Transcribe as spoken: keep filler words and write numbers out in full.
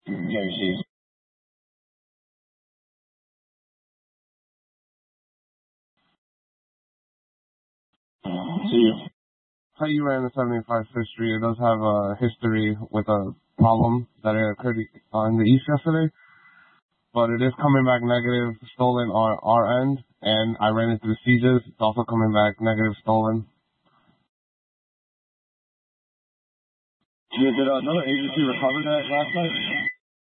Yeah, see. See you. How you ran the seventy-five Fifth Street, it does have a history with a problem that occurred on the east yesterday, but it is coming back negative stolen on our end, and I ran into the sieges. It's also coming back negative stolen. Did, did another agency recover that last night?